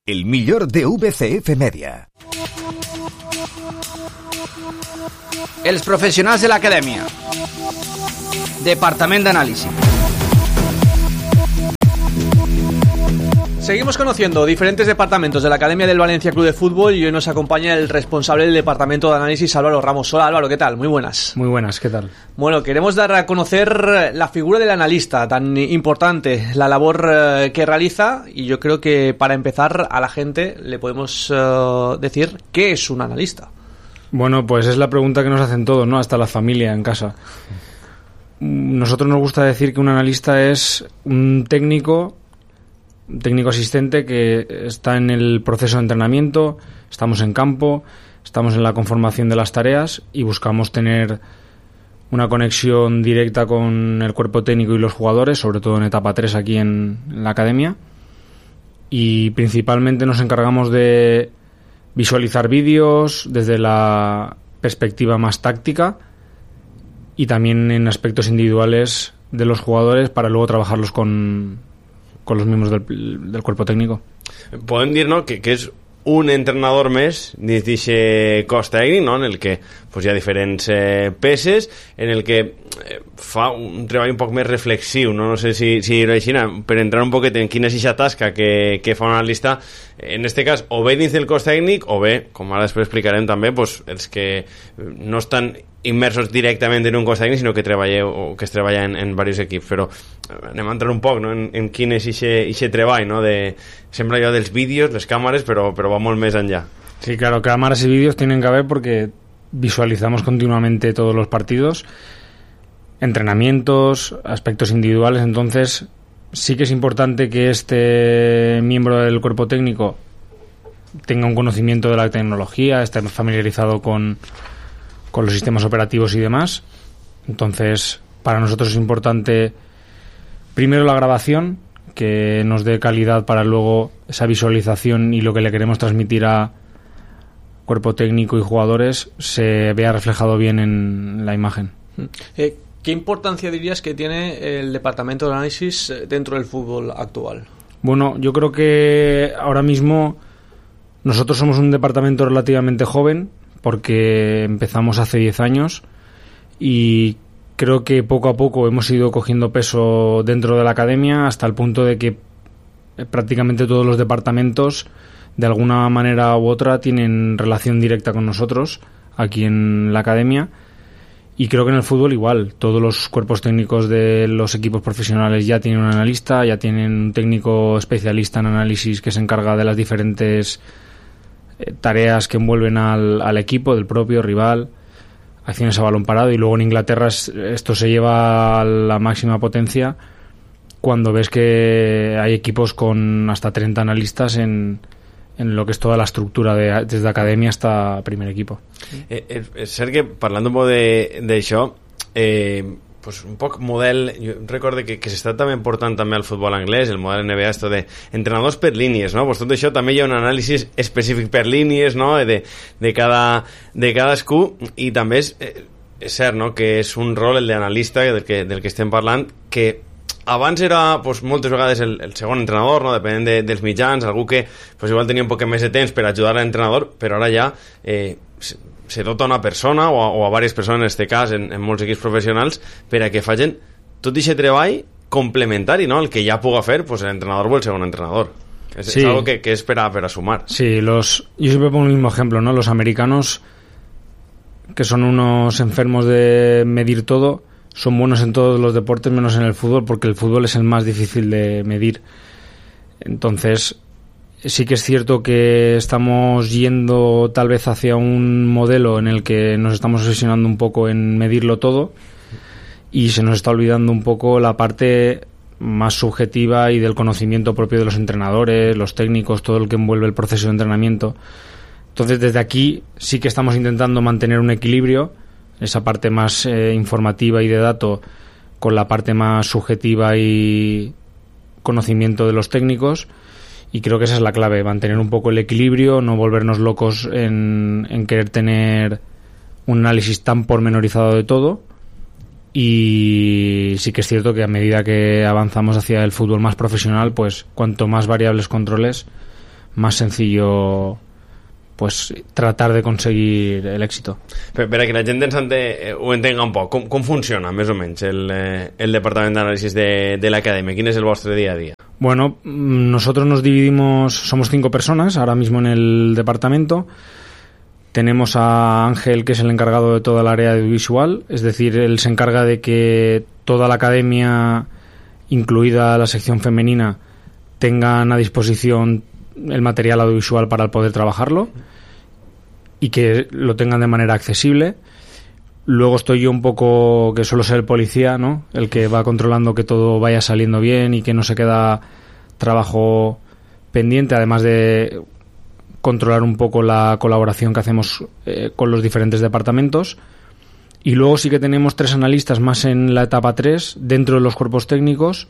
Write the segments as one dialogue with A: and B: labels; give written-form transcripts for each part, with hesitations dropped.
A: El millor de VCF Media.
B: Els professionals de l'acadèmia. Departament d'Anàlisi.
C: Seguimos conociendo diferentes departamentos de la Academia del Valencia Club de Fútbol y hoy nos acompaña el responsable del departamento de análisis, Álvaro Ramos. Hola Álvaro, ¿qué tal? Muy buenas.
D: Muy buenas, ¿qué tal?
C: Bueno, queremos dar a conocer la figura del analista, tan importante, la labor que realiza, y yo creo que para empezar a la gente le podemos decir ¿qué es un analista?
D: Bueno, pues es la pregunta que nos hacen todos, ¿no? Hasta la familia en casa. Nosotros nos gusta decir que un analista es un técnico asistente que está en el proceso de entrenamiento, estamos en campo, estamos en la conformación de las tareas y buscamos tener una conexión directa con el cuerpo técnico y los jugadores, sobre todo en etapa 3 aquí en la academia, y principalmente nos encargamos de visualizar vídeos desde la perspectiva más táctica y también en aspectos individuales de los jugadores para luego trabajarlos con los miembros del cuerpo técnico.
E: Podem dir, no?, que és un entrenador més dins d'aquest cos tècnic, no?, en el que pues, hi ha diferents peces, en el que fa un treball un poc més reflexiu, no sé si dir-ho així, per entrar un poquet en quina és aquesta tasca que fa un analista, en este cas, o bé dins del cos tècnic, o bé, com ara després explicarem també, pues, els que no estan immersos directament en un cos tècnic, sinó que treballeu o que es treballa en diversos equips. Però anem a entrar un poc, no?, en quin és aquest treball, no?, sembla allò dels vídeos, les càmeres, però va molt més enllà.
D: Sí, claro, cámaras y vídeos tienen que haber porque visualizamos continuamente todos los partidos, entrenamientos, aspectos individuales. Entonces sí que es importante que este miembro del cuerpo técnico tenga un conocimiento de la tecnología, esté familiarizado con los sistemas operativos y demás. Entonces para nosotros es importante primero la grabación, que nos dé calidad para luego esa visualización y lo que le queremos transmitir a cuerpo técnico y jugadores se vea reflejado bien en la imagen.
C: ¿Qué importancia dirías que tiene el departamento de análisis dentro del fútbol actual?
D: Bueno, yo creo que ahora mismo nosotros somos un departamento relativamente joven porque empezamos hace 10 años y creo que poco a poco hemos ido cogiendo peso dentro de la academia hasta el punto de que prácticamente todos los departamentos de alguna manera u otra tienen relación directa con nosotros aquí en la academia, y creo que en el fútbol igual, todos los cuerpos técnicos de los equipos profesionales ya tienen un analista, ya tienen un técnico especialista en análisis que se encarga de las diferentes tareas que envuelven al equipo, del propio rival, acciones a balón parado, y luego en Inglaterra esto se lleva a la máxima potencia cuando ves que hay equipos con hasta 30 analistas en lo que es toda la estructura desde academia hasta primer equipo.
E: És cert que parlant un poc d'això, pues un poc model, jo recordo que s'està també portant també al futbol anglès, el model NBA, esto de entrenadors per línies, no? Pues tot això també hi ha un anàlisi específic per línies, no?, de cadascú, i també és cert, no?, que és un rol, el d'analista, del que estem parlant, que abans era pues, moltes vegades el segon entrenador, no?, depenent dels mitjans, algú que pues, igual tenia un poc més de temps per ajudar a l'entrenador, però ara ja se dota una persona o a diverses persones, en aquest cas en molts equips professionals, per a que facin tot aquest treball complementari, no?, el que ja puga fer pues, l'entrenador o el segon entrenador. Sí. Es algo que es para sumar.
D: Sí, yo siempre pongo el mismo ejemplo, ¿no? Los americanos, que son unos enfermos de medir todo, son buenos en todos los deportes menos en el fútbol, porque el fútbol es el más difícil de medir. Entonces sí que es cierto que estamos yendo tal vez hacia un modelo en el que nos estamos obsesionando un poco en medirlo todo y se nos está olvidando un poco la parte más subjetiva y del conocimiento propio de los entrenadores, los técnicos, todo lo que envuelve el proceso de entrenamiento. Entonces desde aquí sí que estamos intentando mantener un equilibrio, esa parte más informativa y de dato con la parte más subjetiva y conocimiento de los técnicos, y creo que esa es la clave, mantener un poco el equilibrio, no volvernos locos en querer tener un análisis tan pormenorizado de todo. Y sí que es cierto que a medida que avanzamos hacia el fútbol más profesional, pues cuanto más variables controles, más sencillo pues tratar de conseguir el éxito.
E: Per a que la gent ho entenga un poc, com funciona més o menys el departament d'anàlisis de l'acadèmia? Quin és el vostre día a día?
D: Bueno, nosotros nos dividimos, somos 5 personas ahora mismo en el departamento. Tenemos a Ángel, que es el encargado de toda el área audiovisual, es decir, él se encarga de que toda la academia, incluida la sección femenina, tengan a disposición el material audiovisual para poder trabajarlo y que lo tengan de manera accesible. Luego estoy yo un poco, que suelo ser el policía, ¿no? El que va controlando que todo vaya saliendo bien y que no se queda trabajo pendiente, además de controlar un poco la colaboración que hacemos con los diferentes departamentos. Y luego sí que tenemos 3 analistas más en la etapa 3 dentro de los cuerpos técnicos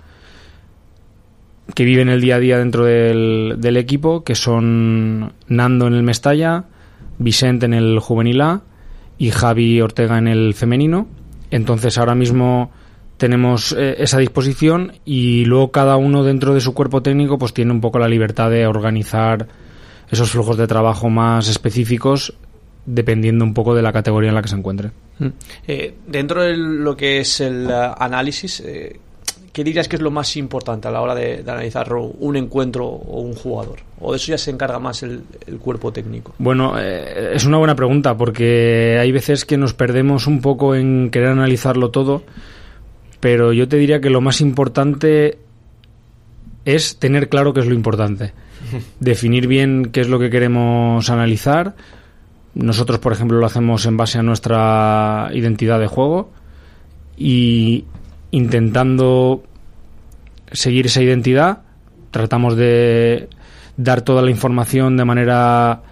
D: que viven el día a día dentro del equipo, que son Nando en el Mestalla, Vicente en el Juvenil A y Javi Ortega en el femenino. Entonces ahora mismo tenemos esa disposición y luego cada uno dentro de su cuerpo técnico pues tiene un poco la libertad de organizar esos flujos de trabajo más específicos dependiendo un poco de la categoría en la que se encuentre.
C: Dentro de lo que es el análisis, ¿qué dirías que es lo más importante a la hora de analizar un encuentro o un jugador? ¿O de eso ya se encarga más el cuerpo técnico?
D: Bueno, es una buena pregunta porque hay veces que nos perdemos un poco en querer analizarlo todo, pero yo te diría que lo más importante es tener claro qué es lo importante. Definir bien qué es lo que queremos analizar. Nosotros, por ejemplo, lo hacemos en base a nuestra identidad de juego y intentando seguir esa identidad tratamos de dar toda la información de manera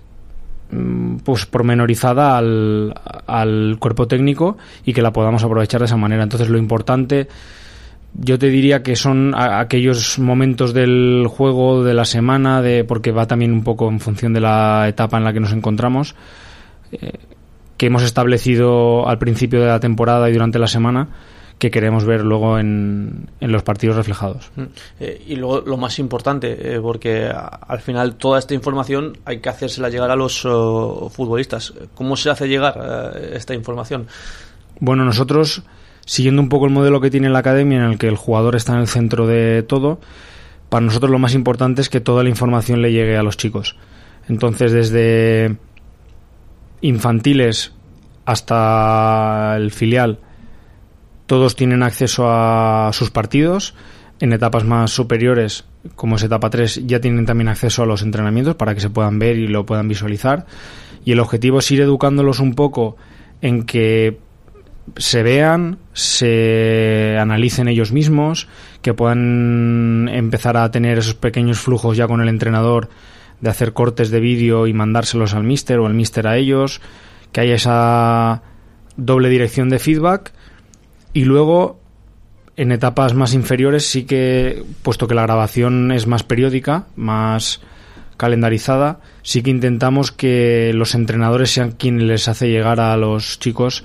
D: pues pormenorizada al cuerpo técnico y que la podamos aprovechar de esa manera. Entonces lo importante, yo te diría que son aquellos momentos del juego, de la semana, porque va también un poco en función de la etapa en la que nos encontramos, que hemos establecido al principio de la temporada y durante la semana, que queremos ver luego en los partidos reflejados.
C: Y luego lo más importante, porque al final toda esta información hay que hacérsela llegar a los futbolistas. ¿Cómo se hace llegar esta información?
D: Bueno, nosotros, siguiendo un poco el modelo que tiene la academia, en el que el jugador está en el centro de todo, para nosotros lo más importante es que toda la información le llegue a los chicos. Entonces, desde infantiles hasta el filial, todos tienen acceso a sus partidos. En etapas más superiores, como es etapa 3, ya tienen también acceso a los entrenamientos para que se puedan ver y lo puedan visualizar. Y el objetivo es ir educándolos un poco en que se vean, se analicen ellos mismos, que puedan empezar a tener esos pequeños flujos ya con el entrenador de hacer cortes de vídeo y mandárselos al míster o el míster a ellos, que haya esa doble dirección de feedback. Y luego, en etapas más inferiores, sí que, puesto que la grabación es más periódica, más calendarizada, sí que intentamos que los entrenadores sean quienes les hace llegar a los chicos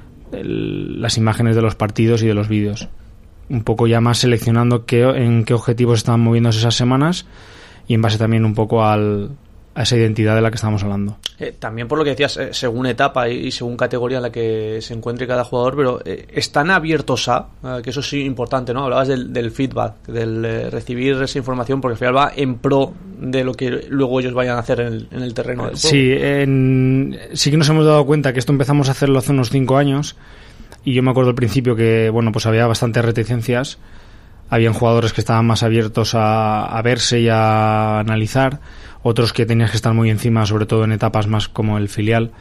D: las imágenes de los partidos y de los vídeos. Un poco ya más seleccionando en qué objetivos estaban moviéndose esas semanas y en base también un poco a esa identidad de la que estamos hablando.
C: También por lo que decías, según etapa y según categoría en la que se encuentre cada jugador, pero ¿están abiertos que eso sí importante, ¿no? Hablabas del feedback, del recibir esa información, porque al final va en pro de lo que luego ellos vayan a hacer en el terreno del juego.
D: Sí, sí que nos hemos dado cuenta que esto empezamos a hacerlo hace unos 5 años y yo me acuerdo al principio que, bueno, pues había bastantes reticencias. Habían jugadores que estaban más abiertos a verse y a analizar, otros que tenías que estar muy encima, sobre todo en etapas más como el filial.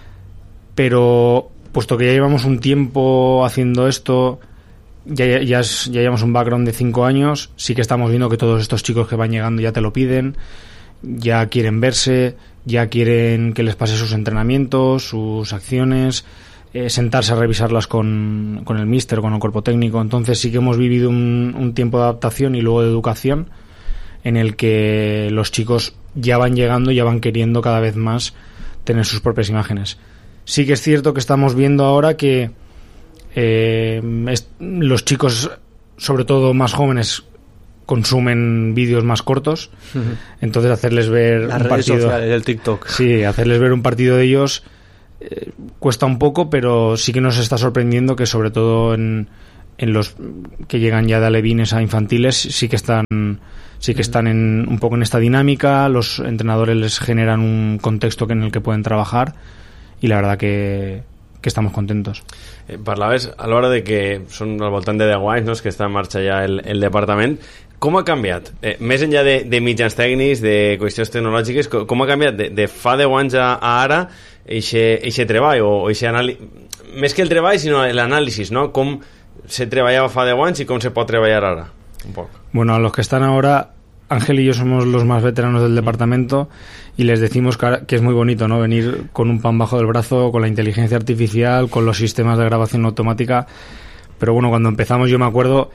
D: Pero puesto que ya llevamos un tiempo haciendo esto, ya llevamos un background de 5 años, sí que estamos viendo que todos estos chicos que van llegando ya te lo piden, ya quieren verse, ya quieren que les pase sus entrenamientos, sus acciones, sentarse a revisarlas con el míster, con el cuerpo técnico. Entonces sí que hemos vivido un tiempo de adaptación y luego de educación en el que los chicos ya van llegando, ya van queriendo cada vez más tener sus propias imágenes. Sí que es cierto que estamos viendo ahora que los chicos, sobre todo más jóvenes, consumen vídeos más cortos, entonces hacerles ver
C: Las
D: un
C: redes
D: partido,
C: sociales, el TikTok.
D: sí, hacerles ver un partido de ellos cuesta un poco, pero sí que nos está sorprendiendo que sobre todo en los que llegan ya de alevines a infantiles sí que están un poco en esta dinámica, los entrenadores les generan un contexto en el que pueden trabajar y la verdad que estamos contentos.
E: Parlaves a l'hora de que són al voltant de 10 anys, no?, que està en marxa ja el departament. Com ha canviat? Més enllà de mitjans tècnics, de qüestions tecnològiques, com ha canviat de fa 10 anys a ara eixe treball o eixe anàlisi? Més que el treball, sinó l'anàlisi, no? Com se treballava fa 10 anys i com se pot treballar ara? Un poc.
D: Bueno, a los que están ahora, Ángel y yo somos los más veteranos del departamento y les decimos que es muy bonito, ¿no?, venir con un pan bajo del brazo, con la inteligencia artificial, con los sistemas de grabación automática. Pero bueno, cuando empezamos yo me acuerdo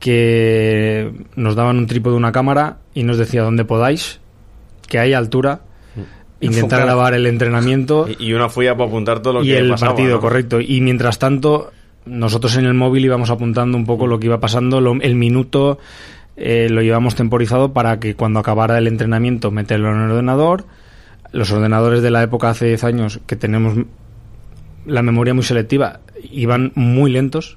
D: que nos daban un trípode de una cámara y nos decía donde podáis, que hay altura, intentar grabar el entrenamiento
E: y una fulla para apuntar todo lo
D: y
E: que
D: el
E: pasaba,
D: partido,
E: ¿no?
D: correcto. Y mientras tanto, nosotros en el móvil íbamos apuntando un poco lo que iba pasando, el minuto lo llevamos temporizado para que cuando acabara el entrenamiento meterlo en el ordenador. Los ordenadores de la época hace 10 años, que tenemos la memoria muy selectiva, iban muy lentos,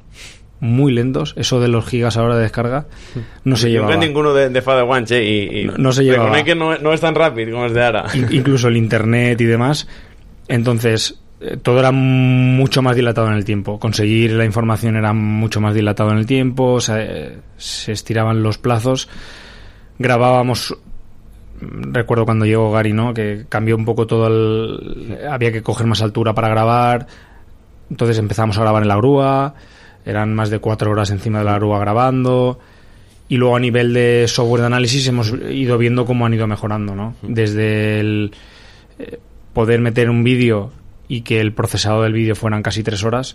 D: eso de los gigas ahora de descarga no se llevaba.
E: No ninguno de fa 10 anys, i
D: no se llevaba.
E: Reconec que no es tan ràpid com és d'ara.
D: Incluso el internet y demás. Entonces todo era mucho más dilatado en el tiempo. Conseguir la información era mucho más dilatado en el tiempo, se estiraban los plazos. Grabábamos, recuerdo cuando llegó Gary, ¿no?, que cambió un poco todo había que coger más altura para grabar. Entonces empezamos a grabar en la grúa, eran más de 4 horas encima de la grúa grabando. Y luego a nivel de software de análisis hemos ido viendo cómo han ido mejorando, ¿no? Desde el poder meter un vídeo y que el procesado del vídeo fueran casi 3 horas,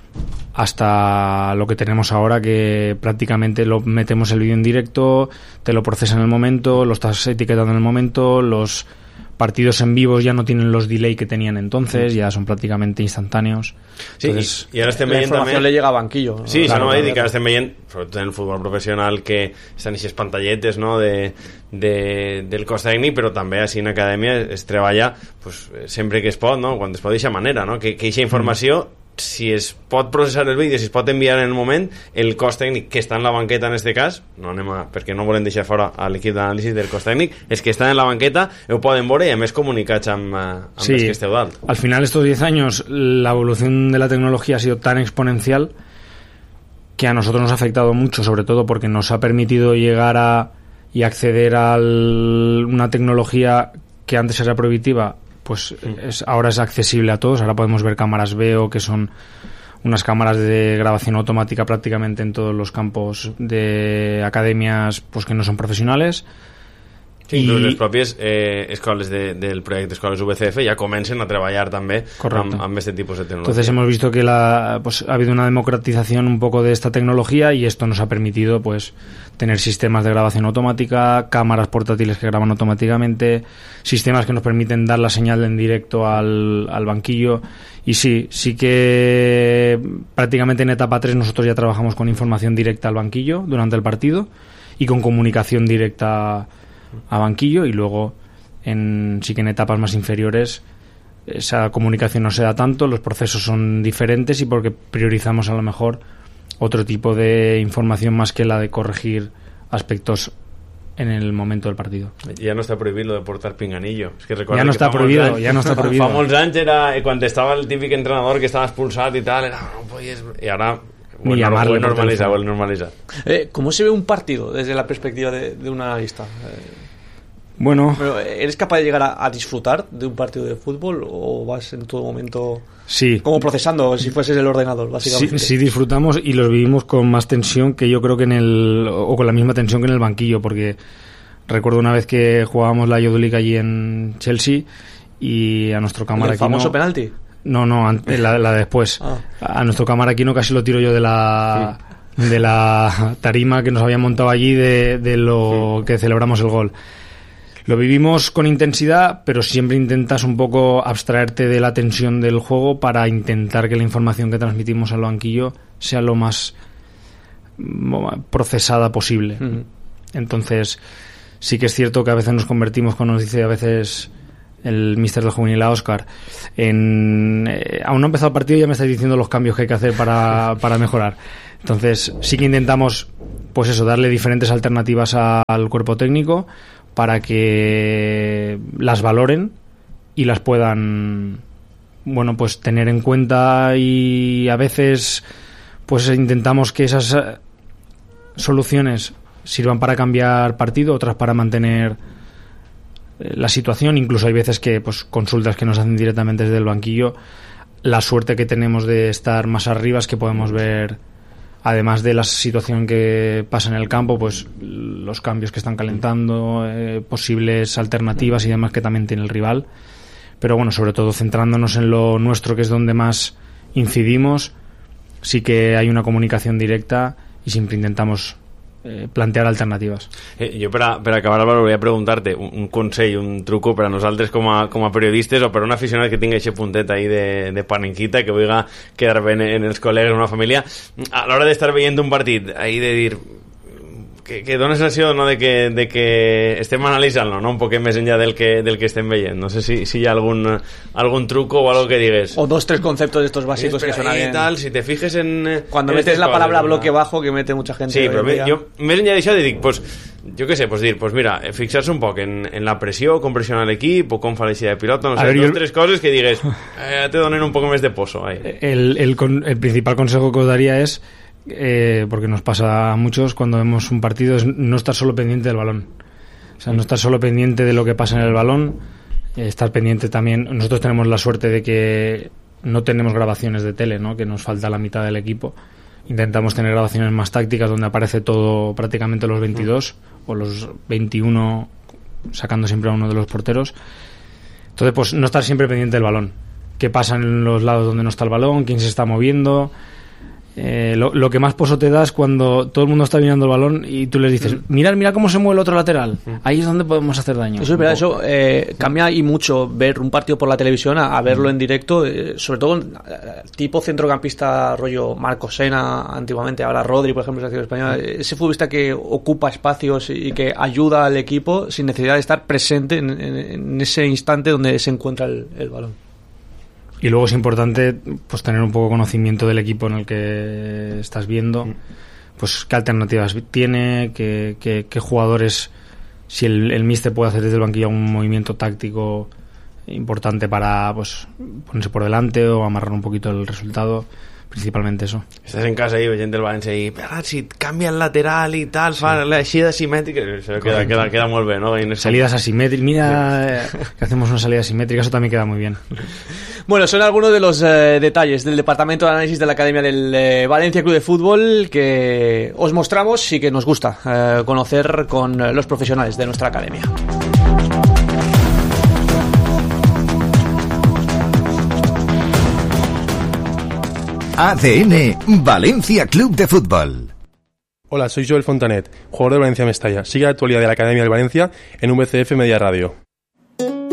D: hasta lo que tenemos ahora, que prácticamente lo metemos el vídeo en directo, te lo procesa en el momento, lo estás etiquetando en el momento, los partidos en vivos ya no tienen los delay que tenían entonces, ya son prácticamente instantáneos.
E: Sí,
D: entonces,
E: i ara estem
C: la
E: veient
C: informació
E: també...
C: le llega a banquillo, ¿no?
E: Sí,
C: Claro,
E: això no
C: claro.
E: dir que ara estem veient, sobretot en el futbol professional, que estan aquestes pantalletes, no?, del cos tècnic, però també així en acadèmia es treballa pues, sempre que es pot, no?, quan es pot d'aquesta manera, no?, que aquesta informació, si es pot processar el vídeo, si es pot enviar en el moment, el cos tècnic que està en la banqueta en este cas, perquè no volem deixar fora a l'equip d'anàlisi del cos tècnic, els que estan en la banqueta ho poden veure i a més comunicats amb
D: sí,
E: els que esteu dalt.
D: Al final estos 10 años la evolución de la tecnología ha sido tan exponencial que a nosotros nos ha afectado mucho, sobre todo porque nos ha permitido llegar y acceder a una tecnología que antes era prohibitiva, pues ahora es accesible a todos. Ahora podemos ver cámaras VEO, que son unas cámaras de grabación automática prácticamente en todos los campos de academias pues que no son profesionales.
E: Sí, inclús les pròpies escoles del projecte Escoles VCF ja comencen a treballar també amb este tipus de tecnología.
D: Entonces hemos visto que ha habido una democratización un poco de esta tecnología y esto nos ha permitido pues tener sistemas de grabación automática, cámaras portátiles que graban automáticamente, sistemas que nos permiten dar la señal en directo al banquillo. Y sí que prácticamente en etapa 3 nosotros ya trabajamos con información directa al banquillo durante el partido y con comunicación directa a banquillo, y luego sí que en etapas más inferiores esa comunicación no se da tanto, los procesos son diferentes y porque priorizamos a lo mejor otro tipo de información más que la de corregir aspectos en el momento del partido.
E: Ja no està prohibit lo de portar pinganillo. Es que
D: ja no està prohibido, ja no està prohibido.
E: Fa molts anys era quan estava el típic entrenador que estava expulsat i tal, no podies... I ara ho he normalitzat.
C: ¿Cómo se ve un partido desde la perspectiva de un analista?
D: Bueno,
C: ¿eres capaz de llegar a disfrutar de un partido de fútbol o vas en todo momento
D: sí,
C: como procesando si fueses el ordenador, básicamente?
D: Sí, disfrutamos y los vivimos con más tensión que yo creo que o con la misma tensión que en el banquillo, porque recuerdo una vez que jugábamos la Youth League allí en Chelsea y a nuestro camaraquino...
C: ¿El famoso penalti?
D: No, la de después. A nuestro camaraquino casi lo tiro yo de la tarima que nos habían montado allí de lo que celebramos el gol. Lo vivimos con intensidad, pero siempre intentas un poco abstraerte de la tensión del juego para intentar que la información que transmitimos al banquillo sea lo más procesada posible. Entonces sí que es cierto que a veces nos convertimos, como nos dice a veces el míster del juvenil a Óscar, aún no ha empezado el partido y ya me estáis diciendo los cambios que hay que hacer para mejorar. Entonces sí que intentamos, pues eso, darle diferentes alternativas al cuerpo técnico para que las valoren y las puedan, bueno, pues tener en cuenta, y a veces pues intentamos que esas soluciones sirvan para cambiar partido, otras para mantener la situación. Incluso hay veces que pues consultas que nos hacen directamente desde el banquillo. La suerte que tenemos de estar más arriba es que podemos ver, además de la situación que pasa en el campo, pues los cambios que están calentando, posibles alternativas y demás que también tiene el rival. Pero bueno, sobre todo centrándonos en lo nuestro, que es donde más incidimos, sí que hay una comunicación directa y siempre intentamos plantear alternativas.
E: Jo per acabar, Álvaro, volia preguntar-te un consell, un truco per a nosaltres com a periodistes o per a un aficionat que tingui aquest puntet ahí de panenquita, que vulgui quedar bé en els col·legues, en una família, a l'hora d'estar veient un partit, ahí de dir que dona sensació, no, de que estem analitzant-lo, no? Un poc més enllà del que estem veient. No sé si hi ha algun truco o algo que digues.
C: O 2-3 conceptos de estos básicos que suenan bien.
E: Tal, si te fijes en...
C: Cuando metes la palabra bloque bajo, que mete mucha gente.
E: Sí, però jo més enllà d'això dic, pues, jo què sé, pues dir, pues mira, fixar-se un poc en la pressió, com pressiona l'equip, o com fa l'eixida de pilota, no sé, dos o tres coses que digues, te donen un poco més de pozo.
D: El principal consejo que os daría es, porque nos pasa a muchos cuando vemos un partido, es no estar solo pendiente del balón. O sea, no estar solo pendiente de lo que pasa en el balón, estar pendiente también. Nosotros tenemos la suerte de que no tenemos grabaciones de tele, ¿no? Que nos falta la mitad del equipo. Intentamos tener grabaciones más tácticas donde aparece todo, prácticamente los 22 o los 21, sacando siempre a uno de los porteros. Entonces, pues no estar siempre pendiente del balón. ¿Qué pasa en los lados donde no está el balón? ¿Quién se está moviendo? Lo que más pozo te da es cuando todo el mundo está mirando el balón y tú les dices, mira cómo se mueve el otro lateral. Ahí es donde podemos hacer daño.
C: Eso es verdad, eso cambia y mucho ver un partido por la televisión a verlo en directo, sobre todo tipo centrocampista rollo Marco Sena antiguamente, ahora Rodri, por ejemplo, selección española, ese futbolista que ocupa espacios y que ayuda al equipo sin necesidad de estar presente en ese instante donde se encuentra el balón.
D: Y luego es importante pues tener un poco conocimiento del equipo en el que estás viendo, pues qué alternativas tiene, qué jugadores, si el míster puede hacer desde el banquillo un movimiento táctico importante para pues ponerse por delante o amarrar un poquito el resultado. Principalmente eso.
E: Estàs en casa ahí veient el València i si canvia el lateral i tal, sí, fa l'eixida asimètrica, eso queda molt bé, ¿no?
D: Salidas asimétricas, mira que hacemos una salida asimétrica, eso también queda muy bien.
C: Bueno, son algunos de los detalles del departamento de análisis de la Academia del Valencia Club de Fútbol que os mostramos y que nos gusta conocer con los profesionales de nuestra academia.
A: ADN Valencia Club de Fútbol.
F: Hola, soy Joel Fontanet, jugador de Valencia Mestalla. Sigue la actualidad de la Academia del Valencia en VCF Media Radio.